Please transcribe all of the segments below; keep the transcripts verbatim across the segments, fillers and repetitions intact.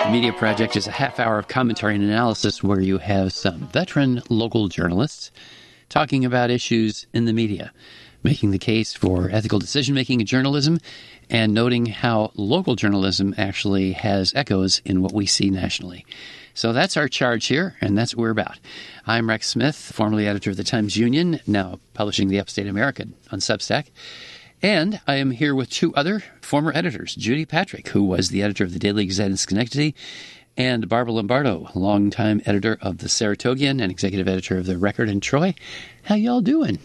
Media Project is a half hour of commentary and analysis where you have some veteran local journalists talking about issues in the media, making the case for ethical decision-making in journalism, and noting how local journalism actually has echoes in what we see nationally. So that's our charge here, and that's what we're about. I'm Rex Smith, formerly editor of the Times-Union, now publishing the Upstate American on Substack. And I am here with two other former editors, Judy Patrick, who was the editor of the Daily Gazette in Schenectady, and Barbara Lombardo, longtime editor of the Saratogian and executive editor of the Record in Troy. How y'all doing?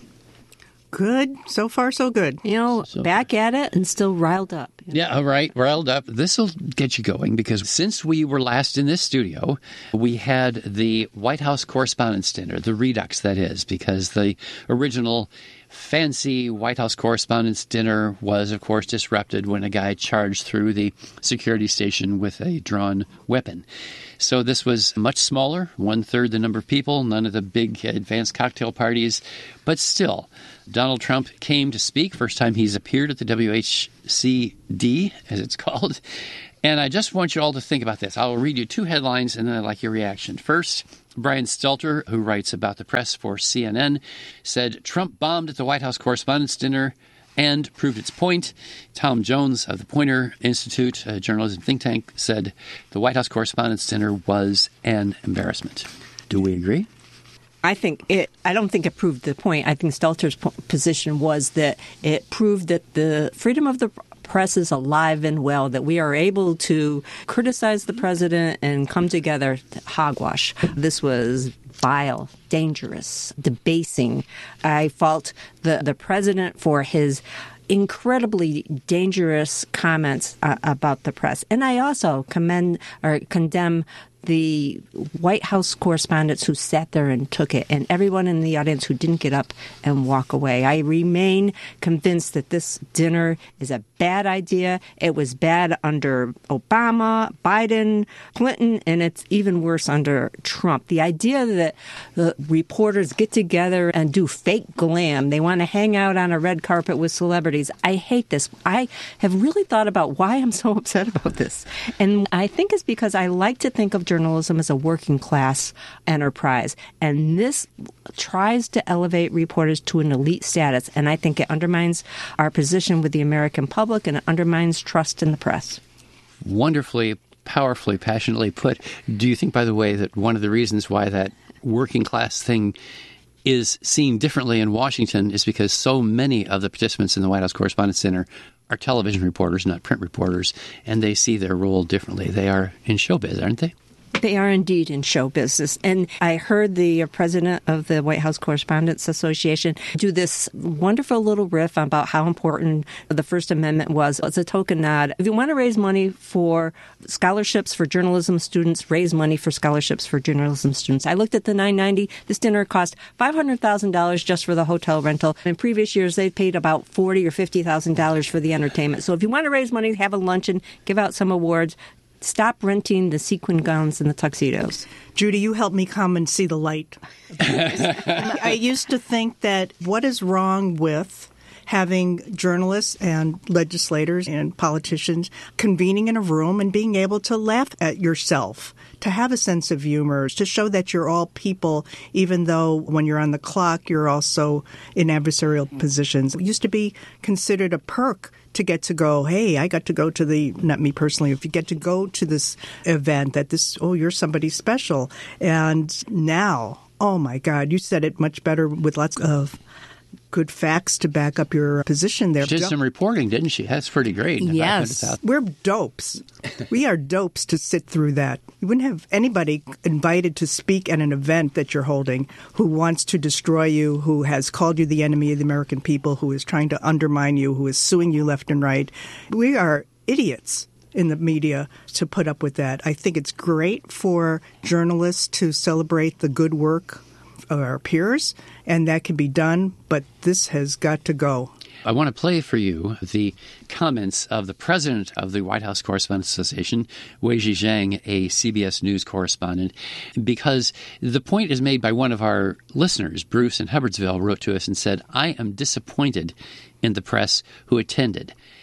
Good. So far, so good. You know, so, back at it and still riled up. You know? Yeah, all right, riled up. This will get you going because since we were last in this studio, we had the White House Correspondents' Dinner, the Redux, that is, because the original fancy White House Correspondents' Dinner was, of course, disrupted when a guy charged through the security station with a drawn weapon. So this was much smaller, one-third the number of people, none of the big advanced cocktail parties. But still, Donald Trump came to speak. First time he's appeared at the W H C D, as it's called. And I just want you all to think about this. I'll read you two headlines, and then I'd like your reaction. First, Brian Stelter, who writes about the press for C N N, said Trump bombed at the White House Correspondents' Dinner and proved its point. Tom Jones of the Poynter Institute, a journalism think tank, said the White House Correspondents' Dinner was an embarrassment. Do we agree? I think it, I don't think it proved the point. I think Stelter's po- position was that it proved that the freedom of the press is alive and well, that we are able to criticize the president and come together. Hogwash. This was vile, dangerous, debasing. I fault the, the president for his incredibly dangerous comments uh, about the press. And I also commend or condemn the White House correspondents who sat there and took it, and everyone in the audience who didn't get up and walk away. I remain convinced that this dinner is a bad idea. It was bad under Obama, Biden, Clinton, and it's even worse under Trump. The idea that the reporters get together and do fake glam, they want to hang out on a red carpet with celebrities. I hate this. I have really thought about why I'm so upset about this. And I think it's because I like to think of journalism as a working class enterprise. And this tries to elevate reporters to an elite status. And I think it undermines our position with the American public and it undermines trust in the press. Wonderfully, powerfully, passionately put. Do you think, by the way, that one of the reasons why that working class thing is seen differently in Washington is because so many of the participants in the White House Correspondents' Dinner are television reporters, not print reporters, and they see their role differently. They are in showbiz, aren't they? They are indeed in show business. And I heard the president of the White House Correspondents Association do this wonderful little riff about how important the First Amendment was. It's a token nod. If you want to raise money for scholarships for journalism students, raise money for scholarships for journalism students. I looked at the nine ninety. This dinner cost five hundred thousand dollars just for the hotel rental. In previous years, they paid about forty thousand dollars or fifty thousand dollars for the entertainment. So if you want to raise money, have a luncheon, give out some awards. Stop renting the sequin gowns and the tuxedos. Judy, you helped me come and see the light. I used to think that what is wrong with having journalists and legislators and politicians convening in a room and being able to laugh at yourself, to have a sense of humor, to show that you're all people, even though when you're on the clock, you're also in adversarial positions. It used to be considered a perk to get to go, hey, I got to go to the, not me personally, if you get to go to this event, that this, oh, you're somebody special. And now, oh my God, you said it much better with lots of good facts to back up your position there. She did some reporting, didn't she? That's pretty great. Yes. We're dopes. We are dopes to sit through that. You wouldn't have anybody invited to speak at an event that you're holding who wants to destroy you, who has called you the enemy of the American people, who is trying to undermine you, who is suing you left and right. We are idiots in the media to put up with that. I think it's great for journalists to celebrate the good work of our peers, and that can be done, but this has got to go. I want to play for you the comments of the president of the White House Correspondents Association, Weijie Zhang, a C B S News correspondent, because the point is made by one of our listeners. Bruce in Hubbardsville wrote to us and said, I am disappointed in the press who attended.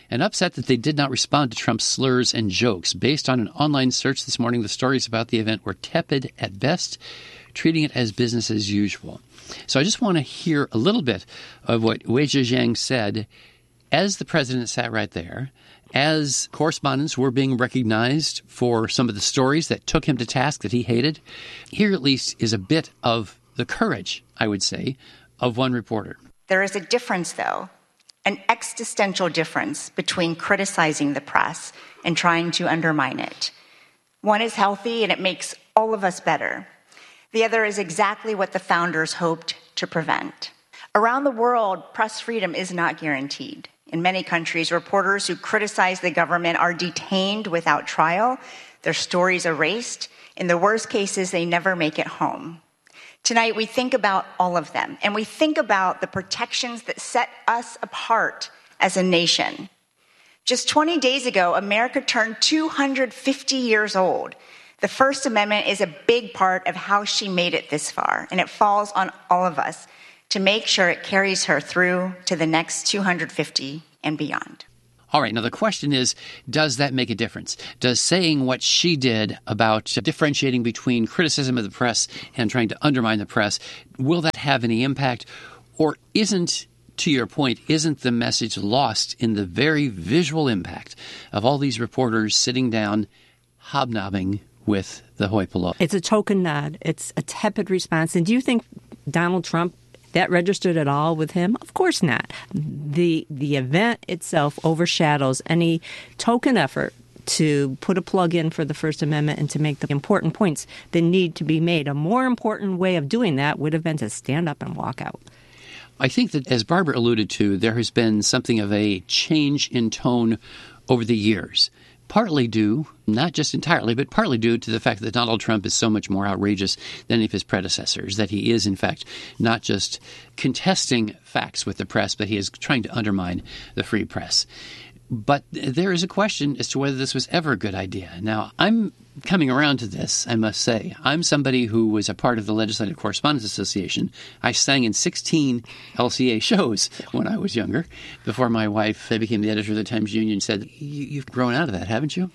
and upset that they did not respond to Trump's slurs and jokes. Based on an online search this morning, the stories about the event were tepid at best, treating it as business as usual. So I just want to hear a little bit of what Wei Zhejiang said as the president sat right there, as correspondents were being recognized for some of the stories that took him to task that he hated. Here, at least, is a bit of the courage, I would say, of one reporter. There is a difference, though, an existential difference between criticizing the press and trying to undermine it. One is healthy and it makes all of us better. The other is exactly what the founders hoped to prevent. Around the world, press freedom is not guaranteed. In many countries, reporters who criticize the government are detained without trial, their stories erased. In the worst cases, they never make it home. Tonight, we think about all of them, and we think about the protections that set us apart as a nation. Just twenty days ago, America turned two hundred fifty years old. The First Amendment is a big part of how she made it this far, and it falls on all of us to make sure it carries her through to the next two hundred fifty and beyond. All right, now the question is, does that make a difference? Does saying what she did about differentiating between criticism of the press and trying to undermine the press, will that have any impact? Or isn't, to your point, isn't the message lost in the very visual impact of all these reporters sitting down, hobnobbing with the hoi polloi? It's a token nod. It's a tepid response. And do you think Donald Trump, that registered at all with him? Of course not. The the event itself overshadows any token effort to put a plug in for the First Amendment and to make the important points that need to be made. A more important way of doing that would have been to stand up and walk out. I think that, as Barbara alluded to, there has been something of a change in tone over the years. Partly due, not just entirely, but partly due to the fact that Donald Trump is so much more outrageous than any of his predecessors, that he is, in fact, not just contesting facts with the press, but he is trying to undermine the free press. But there is a question as to whether this was ever a good idea. Now, I'm coming around to this, I must say. I'm somebody who was a part of the Legislative Correspondents Association. I sang in sixteen L C A shows when I was younger, before my wife became the editor of the Times-Union, said, you've grown out of that, haven't you?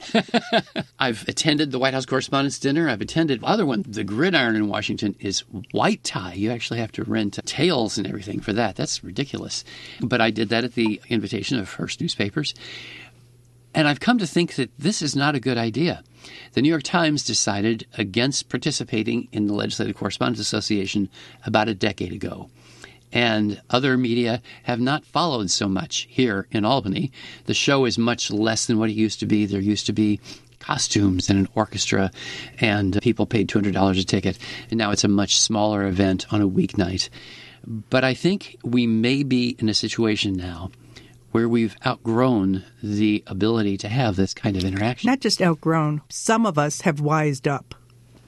I've attended the White House Correspondents' Dinner. I've attended other one. The Gridiron in Washington is white tie. You actually have to rent tails and everything for that. That's ridiculous. But I did that at the invitation of Hearst newspapers. And I've come to think that this is not a good idea. The New York Times decided against participating in the Legislative Correspondents Association about a decade ago. And other media have not followed so much here in Albany. The show is much less than what it used to be. There used to be costumes and an orchestra, and people paid two hundred dollars a ticket. And now it's a much smaller event on a weeknight. But I think we may be in a situation now where we've outgrown the ability to have this kind of interaction. Not just outgrown. Some of us have wised up.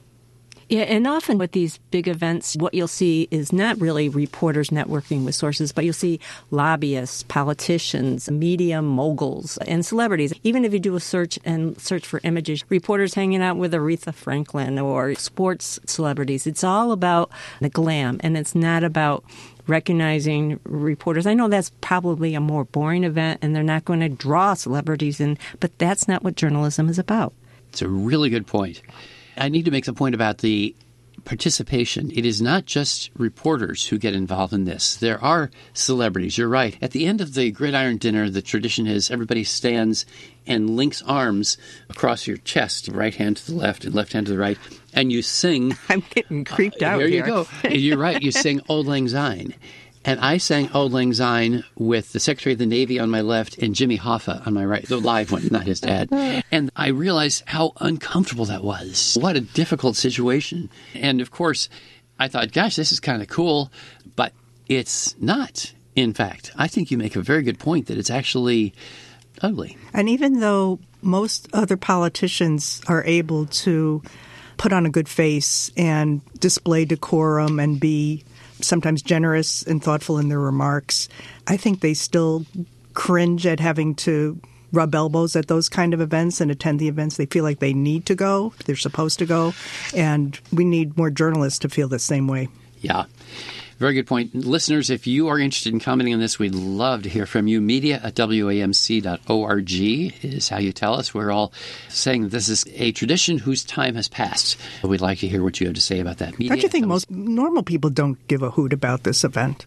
Yeah, and often with these big events, what you'll see is not really reporters networking with sources, but you'll see lobbyists, politicians, media moguls, and celebrities. Even if you do a search and search for images, reporters hanging out with Aretha Franklin or sports celebrities. It's all about the glam, and it's not about recognizing reporters. I know that's probably a more boring event, and they're not going to draw celebrities in, but that's not what journalism is about. It's a really good point. I need to make the point about the participation. It is not just reporters who get involved in this. There are celebrities. You're right. At the end of the Gridiron Dinner, the tradition is everybody stands and links arms across your chest, right hand to the left and left hand to the right, and you sing. I'm getting creeped uh, out here. Here you go. You're right. You sing Auld Lang Syne. And I sang Auld Lang Syne with the Secretary of the Navy on my left and Jimmy Hoffa on my right, the live one, not his dad. And I realized how uncomfortable that was. What a difficult situation. And, of course, I thought, gosh, this is kind of cool, but it's not, in fact. I think you make a very good point that it's actually ugly. And even though most other politicians are able to put on a good face and display decorum and be sometimes generous and thoughtful in their remarks, I think they still cringe at having to rub elbows at those kind of events and attend the events. They feel like they need to go, they're supposed to go, and we need more journalists to feel the same way. Yeah. Very good point. Listeners, if you are interested in commenting on this, we'd love to hear from you. Media at W A M C dot org is how you tell us. We're all saying this is a tradition whose time has passed. We'd like to hear what you have to say about that. Media Don't you think most normal people don't give a hoot about this event?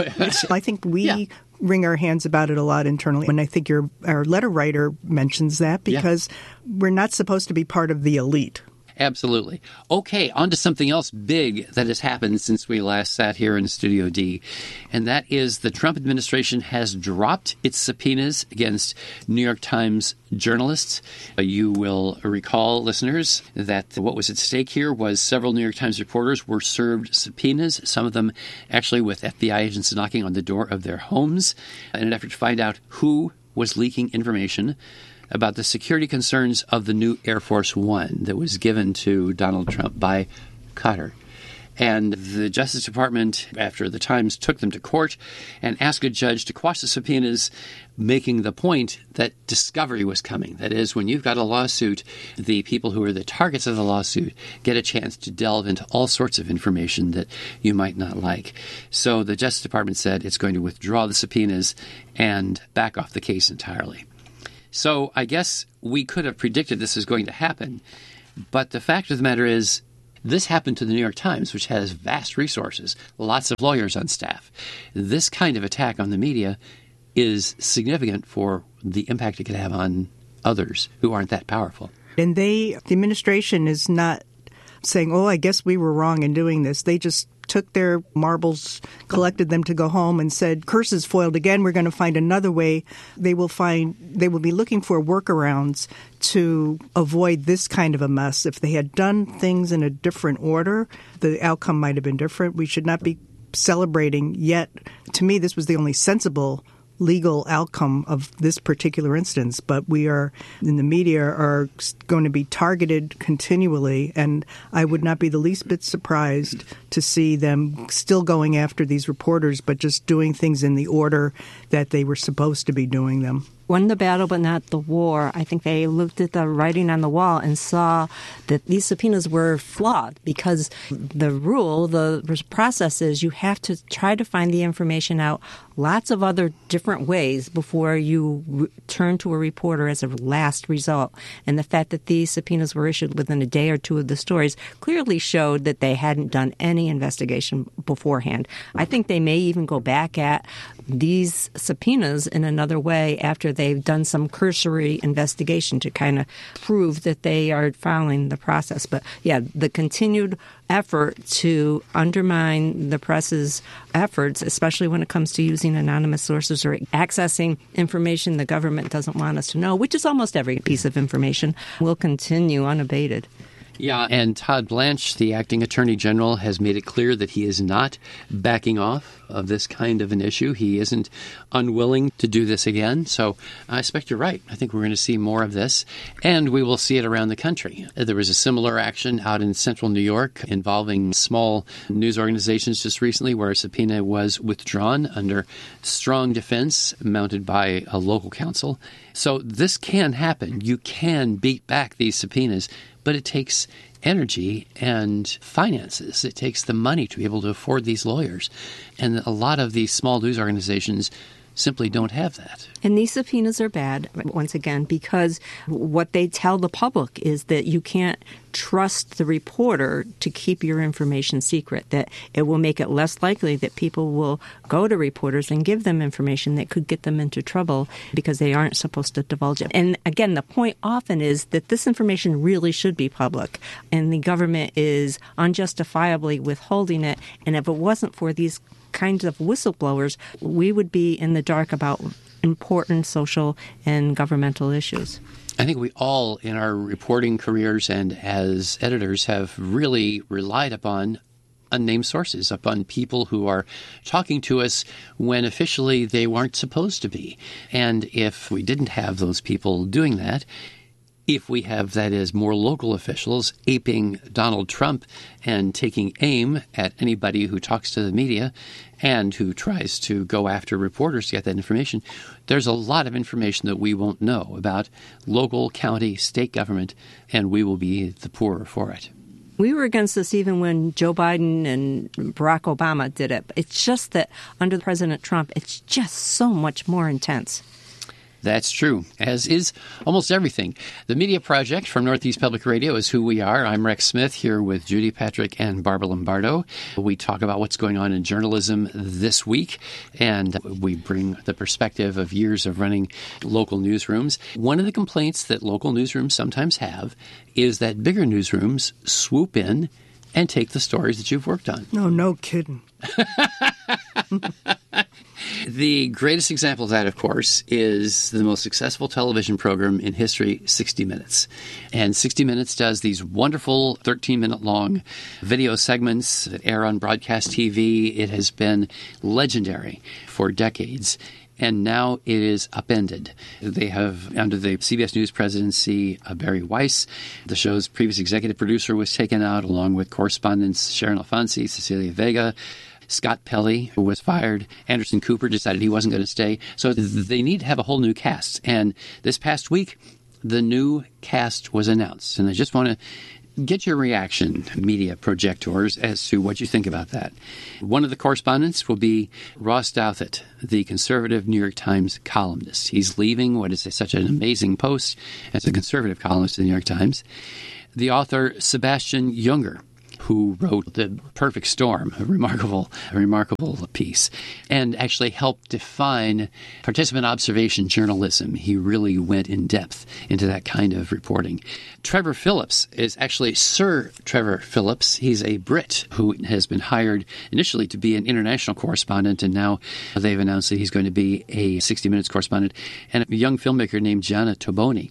I think we yeah. wring our hands about it a lot internally. And I think your our letter writer mentions that because yeah. we're not supposed to be part of the elite. Absolutely. Okay, on to something else big that has happened since we last sat here in Studio D, and that is the Trump administration has dropped its subpoenas against New York Times journalists. Uh, you will recall, listeners, that what was at stake here was several New York Times reporters were served subpoenas, some of them actually with F B I agents knocking on the door of their homes in an effort to find out who was leaking information about the security concerns of the new Air Force One that was given to Donald Trump by Qatar. And the Justice Department, after the Times took them to court and asked a judge to quash the subpoenas, making the point that discovery was coming. That is, when you've got a lawsuit, the people who are the targets of the lawsuit get a chance to delve into all sorts of information that you might not like. So the Justice Department said it's going to withdraw the subpoenas and back off the case entirely. So I guess we could have predicted this is going to happen, but the fact of the matter is this happened to the New York Times, which has vast resources, lots of lawyers on staff. This kind of attack on the media is significant for the impact it could have on others who aren't that powerful. And they, the administration is not saying, oh, I guess we were wrong in doing this. They just took their marbles, collected them to go home and said, curses foiled again, we're going to find another way. They will find, they will be looking for workarounds to avoid this kind of a mess. If they had done things in a different order, the outcome might have been different. We should not be celebrating yet. To me, this was the only sensible legal outcome of this particular instance, but we are, in the media, are going to be targeted continually, and I would not be the least bit surprised to see them still going after these reporters, but just doing things in the order that they were supposed to be doing them. Won the battle, but not the war. I think they looked at the writing on the wall and saw that these subpoenas were flawed because the rule, the process is you have to try to find the information out lots of other different ways before you re- turn to a reporter as a last result. And the fact that these subpoenas were issued within a day or two of the stories clearly showed that they hadn't done any investigation beforehand. I think they may even go back at these subpoenas in another way after they've done some cursory investigation to kind of prove that they are following the process. But yeah, the continued effort to undermine the press's efforts, especially when it comes to using anonymous sources or accessing information the government doesn't want us to know, which is almost every piece of information, will continue unabated. Yeah, and Todd Blanche, the acting attorney general, has made it clear that he is not backing off of this kind of an issue. He isn't unwilling to do this again. So I expect you're right. I think we're going to see more of this, and we will see it around the country. There was a similar action out in central New York involving small news organizations just recently where a subpoena was withdrawn under strong defense mounted by a local counsel. So this can happen. You can beat back these subpoenas, but it takes energy and finances. It takes the money to be able to afford these lawyers. And a lot of these small news organizations simply don't have that. And these subpoenas are bad, once again, because what they tell the public is that you can't trust the reporter to keep your information secret, that it will make it less likely that people will go to reporters and give them information that could get them into trouble because they aren't supposed to divulge it. And again, the point often is that this information really should be public, and the government is unjustifiably withholding it. And if it wasn't for these kinds of whistleblowers, we would be in the dark about important social and governmental issues. I think we all, in our reporting careers and as editors, have really relied upon unnamed sources, upon people who are talking to us when officially they weren't supposed to be. And if we didn't have those people doing that, if we have, that is, more local officials aping Donald Trump and taking aim at anybody who talks to the media and who tries to go after reporters to get that information, there's a lot of information that we won't know about local, county, state government, and we will be the poorer for it. We were against this even when Joe Biden and Barack Obama did it. It's just that under President Trump, it's just so much more intense. That's true, as is almost everything. The Media Project from Northeast Public Radio is who we are. I'm Rex Smith here with Judy Patrick and Barbara Lombardo. We talk about what's going on in journalism this week, and we bring the perspective of years of running local newsrooms. One of the complaints that local newsrooms sometimes have is that bigger newsrooms swoop in and take the stories that you've worked on. No, no kidding. The greatest example of that, of course, is the most successful television program in history, sixty minutes. And sixty minutes does these wonderful thirteen-minute long video segments that air on broadcast T V. It has been legendary for decades. And now it is upended. They have, under the C B S News presidency, uh, Barry Weiss. The show's previous executive producer was taken out, along with correspondents Sharon Alfonsi, Cecilia Vega, Scott Pelley, who was fired. Anderson Cooper decided he wasn't going to stay. So they need to have a whole new cast. And this past week, the new cast was announced. And I just want to get your reaction, media projectors, as to what you think about that. One of the correspondents will be Ross Douthat, the conservative New York Times columnist. He's leaving what is such an amazing post as a conservative columnist in the New York Times. The author, Sebastian Junger, who wrote The Perfect Storm, a remarkable, a remarkable piece, and actually helped define participant observation journalism. He really went in depth into that kind of reporting. Trevor Phillips is actually Sir Trevor Phillips. He's a Brit who has been hired initially to be an international correspondent, and now they've announced that he's going to be a sixty minutes correspondent, and a young filmmaker named Gianna Toboni.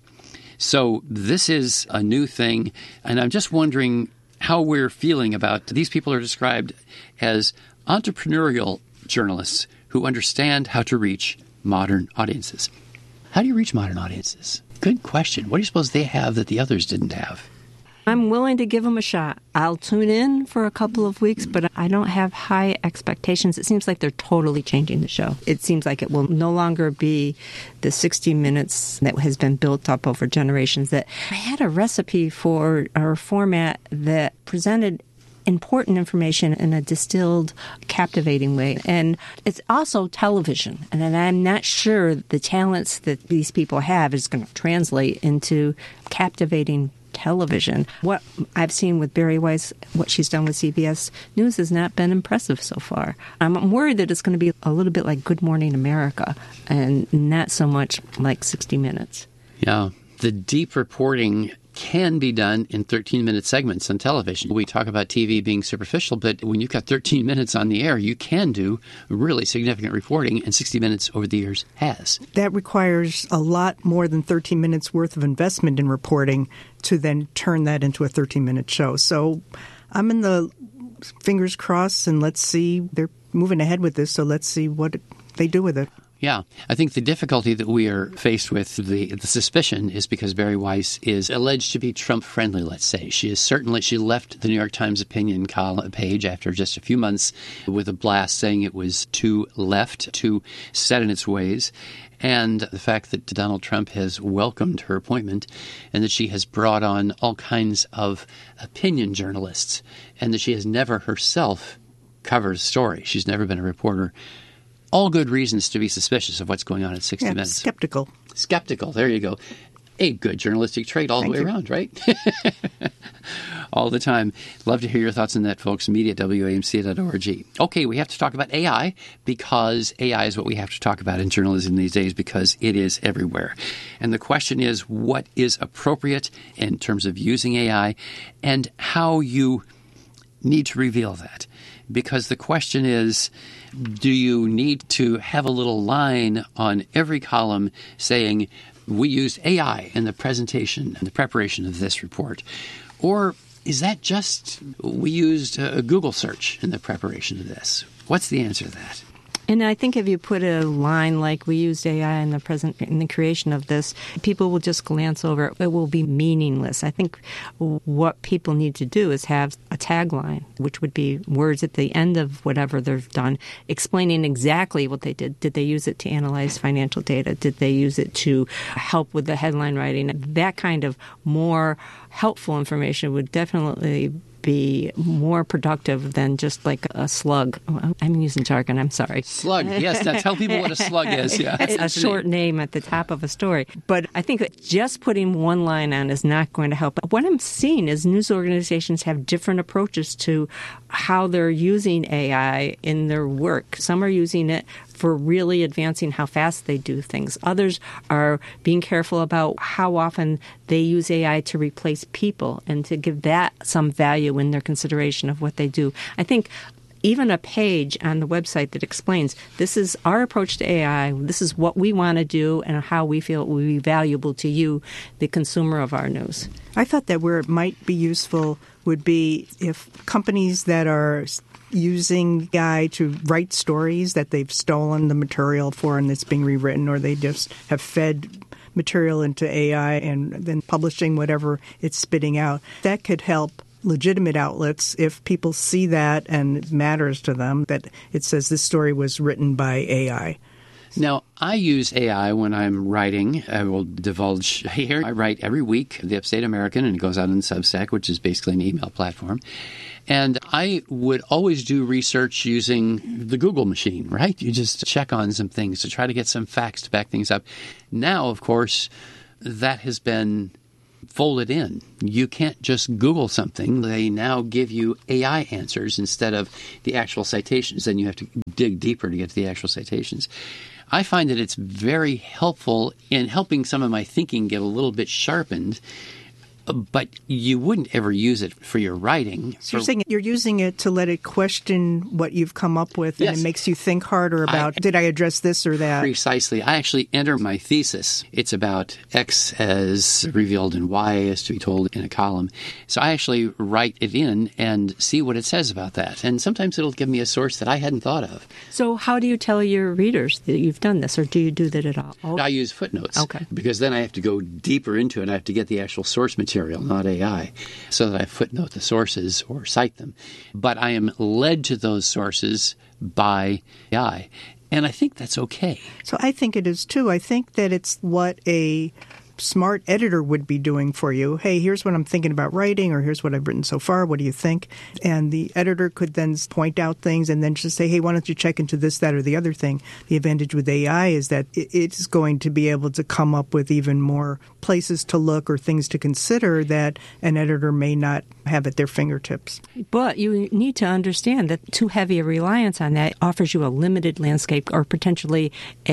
So this is a new thing, and I'm just wondering how we're feeling about these people are described as entrepreneurial journalists who understand how to reach modern audiences. How do you reach modern audiences? Good question. What do you suppose they have that the others didn't have? I'm willing to give them a shot. I'll tune in for a couple of weeks, but I don't have high expectations. It seems like they're totally changing the show. It seems like it will no longer be the sixty minutes that has been built up over generations. That I had a recipe for our format that presented important information in a distilled, captivating way. And it's also television. And then I'm not sure the talents that these people have is going to translate into captivating television. What I've seen with Barry Weiss, what she's done with C B S News, has not been impressive so far. I'm worried that it's going to be a little bit like Good Morning America and not so much like sixty minutes. Yeah. The deep reporting can be done in thirteen-minute segments on television. We talk about T V being superficial, but when you've got thirteen minutes on the air, you can do really significant reporting, and sixty minutes over the years has. That requires a lot more than thirteen minutes worth of investment in reporting to then turn that into a thirteen-minute show. So I'm in the fingers crossed, and let's see. They're moving ahead with this, so let's see what they do with it. Yeah. I think the difficulty that we are faced with, the, the suspicion, is because Barry Weiss is alleged to be Trump-friendly, let's say. She is certainly, she left the New York Times opinion column page after just a few months with a blast saying it was too left, too set in its ways. And the fact that Donald Trump has welcomed her appointment and that she has brought on all kinds of opinion journalists and that she has never herself covered a story. She's never been a reporter. All good reasons to be suspicious of what's going on at sixty yeah, minutes. Skeptical. Skeptical. There you go. A good journalistic trait all Thank the way you. around, right? All the time. Love to hear your thoughts on that, folks. Media at W A M C dot org. Okay, we have to talk about A I because A I is what we have to talk about in journalism these days because it is everywhere. And the question is what is appropriate in terms of using A I and how you need to reveal that. Because the question is, do you need to have a little line on every column saying, we used A I in the presentation and the preparation of this report? Or is that just, we used a Google search in the preparation of this? What's the answer to that? And I think if you put a line like we used A I in the present in the creation of this, people will just glance over it. It will be meaningless. I think what people need to do is have a tagline, which would be words at the end of whatever they've done, explaining exactly what they did. Did they use it to analyze financial data? Did they use it to help with the headline writing? That kind of more helpful information would definitely be more productive than just like a slug. I'm using jargon, I'm sorry. Slug, yes. Now tell people what a slug is. Yeah. It's a short name at the top of a story. But I think that just putting one line on is not going to help. What I'm seeing is news organizations have different approaches to how they're using A I in their work. Some are using it for really advancing how fast they do things. Others are being careful about how often they use A I to replace people and to give that some value in their consideration of what they do. I think even a page on the website that explains this is our approach to A I, this is what we want to do, and how we feel it will be valuable to you, the consumer of our news. I thought that where it might be useful would be if companies that are using A I to write stories that they've stolen the material for and it's being rewritten, or they just have fed material into A I and then publishing whatever it's spitting out, that could help legitimate outlets if people see that and it matters to them that it says this story was written by A I. Now, I use A I when I'm writing. I will divulge here. I write every week, the Upstate American, and it goes out in Substack, which is basically an email platform. And I would always do research using the Google machine, right? You just check on some things to try to get some facts to back things up. Now, of course, that has been folded in. You can't just Google something. They now give you A I answers instead of the actual citations. Then you have to dig deeper to get to the actual citations. I find that it's very helpful in helping some of my thinking get a little bit sharpened, but you wouldn't ever use it for your writing. So you're saying you're using it to let it question what you've come up with, and yes. It makes you think harder about, I, did I address this or that? Precisely. I actually enter my thesis. It's about X as revealed and Y as to be told in a column. So I actually write it in and see what it says about that. And sometimes it'll give me a source that I hadn't thought of. So how do you tell your readers that you've done this, or do you do that at all? Oh. I use footnotes. Okay. Because then I have to go deeper into it. I have to get the actual source material. Material, not A I, so that I footnote the sources or cite them. But I am led to those sources by A I, and I think that's okay. So I think it is too. I think that it's what a smart editor would be doing for you. Hey, here's what I'm thinking about writing, or here's what I've written so far. What do you think? And the editor could then point out things and then just say, hey, why don't you check into this, that, or the other thing? The advantage with A I is that it's going to be able to come up with even more places to look or things to consider that an editor may not have at their fingertips. But you need to understand that too heavy a reliance on that offers you a limited landscape or potentially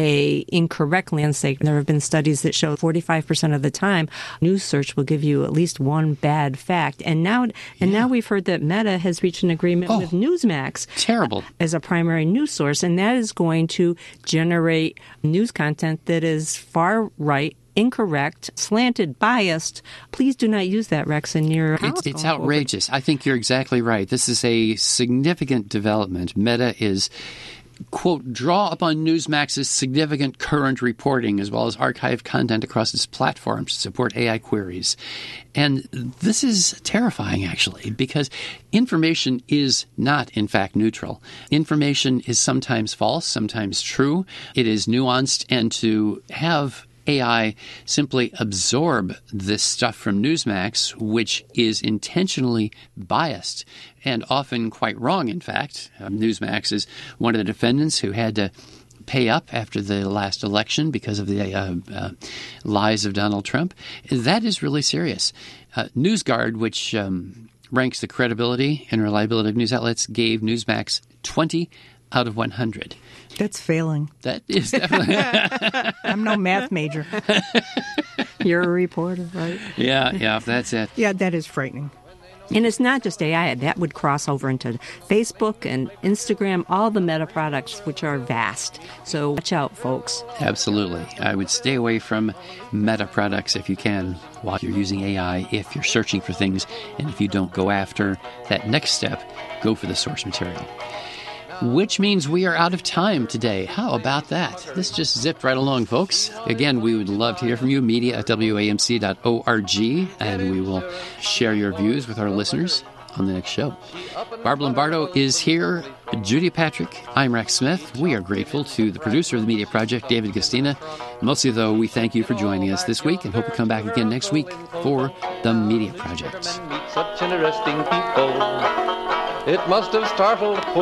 a incorrect landscape. There have been studies that show forty-five percent of the time news search will give you at least one bad fact. And now and yeah. now we've heard that Meta has reached an agreement oh, with Newsmax terrible. as a primary news source, and that is going to generate news content that is far right, incorrect, slanted, biased. Please do not use that, Rex, in your house. It's, it's outrageous. I think you're exactly right. This is a significant development. Meta is, quote, draw upon Newsmax's significant current reporting as well as archived content across its platforms to support A I queries. And this is terrifying, actually, because information is not, in fact, neutral. Information is sometimes false, sometimes true. It is nuanced, and to have A I simply absorb this stuff from Newsmax, which is intentionally biased and often quite wrong, in fact. Um, Newsmax is one of the defendants who had to pay up after the last election because of the uh, uh, lies of Donald Trump. That is really serious. Uh, NewsGuard, which um, ranks the credibility and reliability of news outlets, gave Newsmax twenty out of one hundred. That's failing. That is definitely. I'm no math major. You're a reporter, right? Yeah, yeah, that's it. Yeah, that is frightening. And it's not just A I. That would cross over into Facebook and Instagram, all the Meta products, which are vast. So watch out, folks. Absolutely. I would stay away from Meta products if you can while you're using A I, if you're searching for things. And if you don't go after that next step, go for the source material. Which means we are out of time today. How about that? This just zipped right along, folks. Again, we would love to hear from you, media at W A M C dot org, and we will share your views with our listeners. on the next show. Barb Lombardo is here. Judy Patrick. I'm Rex Smith. We are grateful to the producer of the Media Project, David Gastina. Mostly, though, we thank you for joining us this week and hope you come back again next week for the Media Project. Such interesting people. It must have startled poor